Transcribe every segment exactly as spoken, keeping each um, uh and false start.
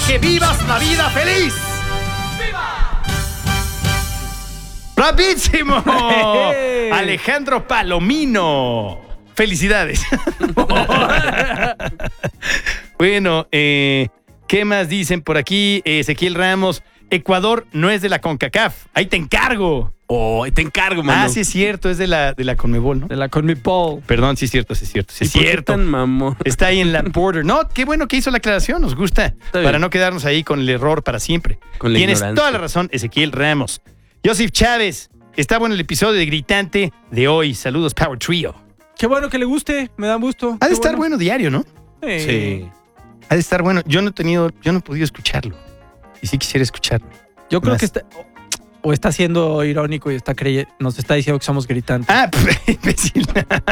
que vivas la vida feliz. ¡Viva! ¡Bravísimo! Hey. Alejandro Palomino. Felicidades. Bueno, eh, ¿qué más dicen por aquí? Eh, Ezequiel Ramos, Ecuador no es de la CONCACAF. Ahí te encargo. Oh, te encargo, mano. Ah, sí es cierto, es de la, de la CONMEBOL, ¿no? De la CONMEBOL. Perdón, sí es cierto, sí es cierto. Sí ¿Y es por qué cierto. tan mamón? Está ahí en la border. No, qué bueno que hizo la aclaración, nos gusta. bien. Para no quedarnos ahí con el error para siempre. Con la Tienes ignorancia. toda la razón, Ezequiel Ramos. Joseph Chávez, está bueno el episodio de Gritante de hoy. Saludos, Power Trio. Qué bueno que le guste, me da gusto. Ha de Qué estar bueno diario, ¿no? Sí. Ha de estar bueno. Yo no he tenido, yo no he podido escucharlo. Y sí quisiera escucharlo. Yo creo Más. que está... O está siendo irónico y está creyendo, nos está diciendo que somos gritantes. Ah, imbécil.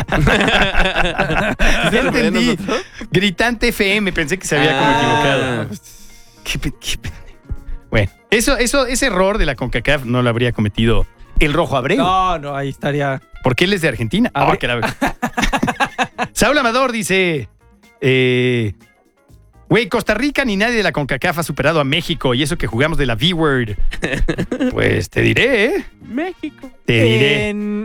Ya entendí. Gritante F M, pensé que se había como Ah. equivocado. Qué pe- qué pe- Bueno, eso, eso, ese error de la CONCACAF no lo habría cometido el Rojo Abreu. No, no, ahí estaría... Porque él es de Argentina. Abre- Ah, que la- Saúl Amador dice... Eh, Güey, Costa Rica ni nadie de la CONCACAF ha superado a México y eso que jugamos de la V-Word. Pues te diré, ¿eh? México. Te diré. En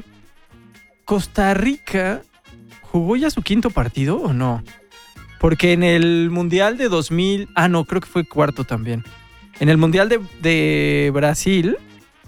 Costa Rica, ¿jugó ya su quinto partido o no? Porque en el Mundial de dos mil... Ah, no, creo que fue cuarto también. En el Mundial de, de Brasil,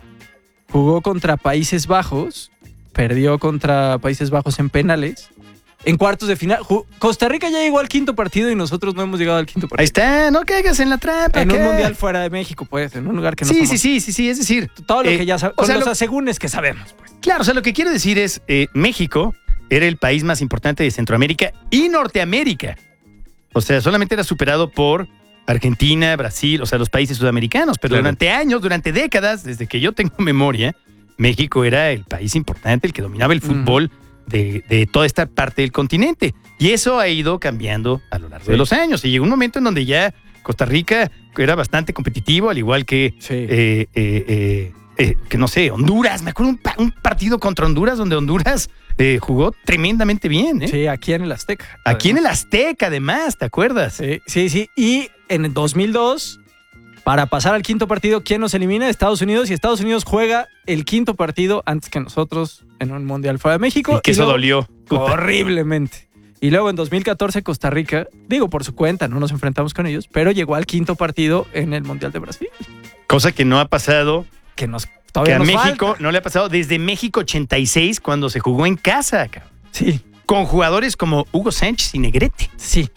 jugó contra Países Bajos, perdió contra Países Bajos en penales. En cuartos de final, ju- Costa Rica ya llegó al quinto partido y nosotros no hemos llegado al quinto Ahí partido. está, no caigas en la trampa. En un ¿qué? mundial fuera de México, pues, en un lugar que no Sí, somos. sí, sí, sí, sí, es decir... Todo lo eh, que ya sabemos, o sea, con los lo- asegúnes que sabemos, pues. Claro, o sea, lo que quiero decir es, eh, México era el país más importante de Centroamérica y Norteamérica. O sea, solamente era superado por Argentina, Brasil, o sea, los países sudamericanos. Pero Claro. durante años, durante décadas, desde que yo tengo memoria, México era el país importante, el que dominaba el fútbol de, de toda esta parte del continente. Y eso ha ido cambiando a lo largo Sí. de los años. Y llegó un momento en donde ya Costa Rica era bastante competitivo, al igual que Sí. eh, eh, eh, eh, que no sé, Honduras. Me acuerdo un, pa- un partido contra Honduras donde Honduras eh, jugó tremendamente bien. ¿eh? Sí, aquí en el Azteca. Aquí en el Azteca, además, ¿te acuerdas? Sí, sí, sí. Y en el dos mil dos, para pasar al quinto partido, ¿quién nos elimina? Estados Unidos. Y Estados Unidos juega el quinto partido antes que nosotros en un Mundial fuera de México. Y que eso luego- dolió. Horriblemente. Y luego en dos mil catorce Costa Rica, digo por su cuenta, no nos enfrentamos con ellos, pero llegó al quinto partido en el Mundial de Brasil. Cosa que no ha pasado, Que nos que todavía a nos México falta. no le ha pasado desde México ochenta y seis, cuando se jugó en casa, cabrón. Sí, Con jugadores como Hugo Sánchez y Negrete. sí.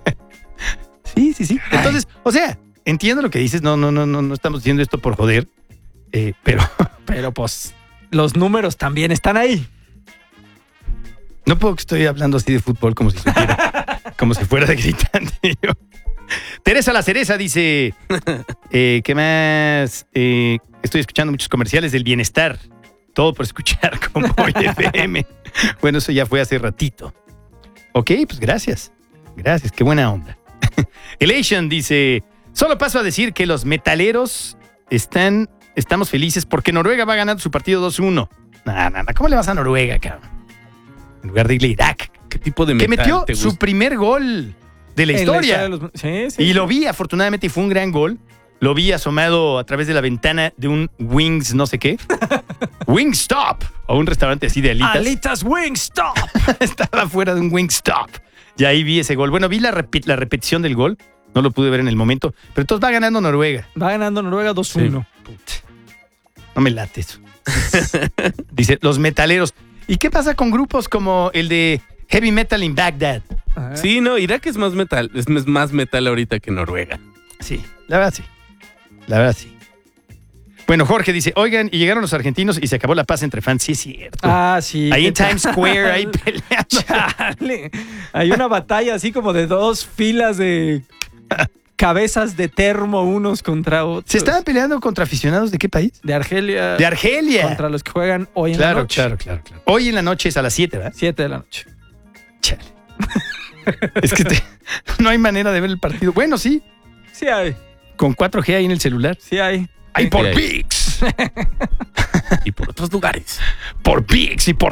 Sí, sí, sí. Entonces, o sea, entiendo lo que dices. No, no, no, no, no estamos diciendo esto por joder. eh, pero Pero pues los números también están ahí. no puedo que estoy hablando así de fútbol como si supiera, como si fuera de gritante. yo. Teresa La Cereza dice, eh, ¿qué más? Eh, estoy escuchando muchos comerciales del bienestar. Todo por escuchar como hoy F M. Bueno, eso ya fue hace ratito. Ok, pues gracias. Gracias, qué buena onda. Elation dice, solo paso a decir que los metaleros están, estamos felices porque Noruega va ganando su partido dos uno. Nah, nah, nah, ¿cómo le vas a Noruega, cabrón? En lugar de irle a Irak. ¿Qué tipo de Que metal metió te su gusta? primer gol de la En historia. de los- Sí, sí. Y lo vi, afortunadamente, y fue un gran gol. Lo vi asomado a través de la ventana de un Wings no sé qué. Wingstop. O un restaurante así de alitas. Alitas Wingstop. Estaba fuera de un Wingstop. Y ahí vi ese gol. Bueno, vi la, repi- la repetición del gol. No lo pude ver en el momento. Pero entonces va ganando Noruega. Va ganando Noruega dos uno. No me late eso. Dice, los metaleros. ¿Y qué pasa con grupos como el de Heavy Metal in Baghdad? Ajá. Sí, no, Irak es más metal. Es es más metal ahorita que Noruega. Sí, la verdad sí. La verdad sí. Bueno, Jorge dice, oigan, y llegaron los argentinos y se acabó la paz entre fans. Sí, es cierto. Ah, sí. Ahí ¿qué en tal? Times Square, ahí peleando. Chale. Hay una batalla así como de dos filas de cabezas de termo unos contra otros. ¿Se estaban peleando contra aficionados de qué país? De Argelia. De Argelia. Contra los que juegan hoy en la Claro, noche. claro, claro, claro. Hoy en la noche es a las siete, ¿verdad? Siete de la noche. Chale. Es que te- no hay manera de ver el partido. Bueno, sí, Sí hay. con cuatro G ahí en el celular. Sí hay. ¡Ay, por Sí hay. ViX! Y por otros lugares. Por ViX y por